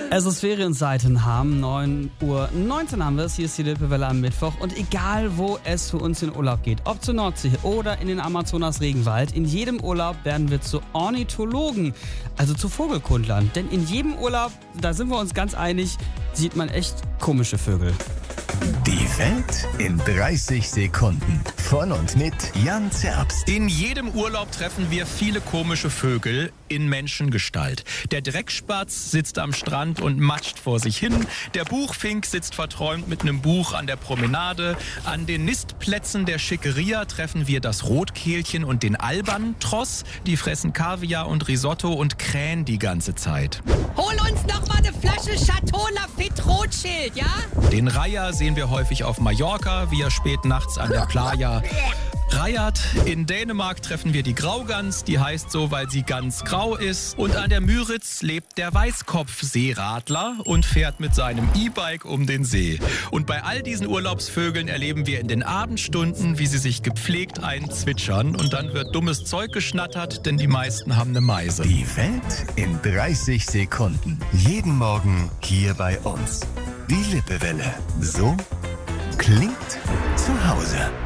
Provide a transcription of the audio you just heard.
Es ist Ferienzeit in Hamm, 9:19 Uhr haben wir es. Hier ist die Lippewelle am Mittwoch. Und egal, wo es für uns in Urlaub geht, ob zur Nordsee oder in den Amazonas-Regenwald, in jedem Urlaub werden wir zu Ornithologen, also zu Vogelkundlern. Denn in jedem Urlaub, da sind wir uns ganz einig, sieht man echt komische Vögel. Die Welt in 30 Sekunden. Von und mit Jan Zerbst. In jedem Urlaub treffen wir viele komische Vögel in Menschengestalt. Der Dreckspatz sitzt am Strand und matscht vor sich hin. Der Buchfink sitzt verträumt mit einem Buch an der Promenade. An den Nistplätzen der Schickeria treffen wir das Rotkehlchen und den Albatros. Die fressen Kaviar und Risotto und krähen die ganze Zeit. Hol uns noch mal eine Flasche Chateau Lafite Rothschild, ja? Den Reiher sehen wir häufig auf Mallorca, wie er spät nachts an der Playa reiert. In Dänemark treffen wir die Graugans, die heißt so, weil sie ganz grau ist. Und an der Müritz lebt der Weißkopfseeradler und fährt mit seinem E-Bike um den See. Und bei all diesen Urlaubsvögeln erleben wir in den Abendstunden, wie sie sich gepflegt einzwitschern. Und dann wird dummes Zeug geschnattert, denn die meisten haben eine Meise. Die Welt in 30 Sekunden. Jeden Morgen hier bei uns. Die Lippewelle. So klingt zu Hause.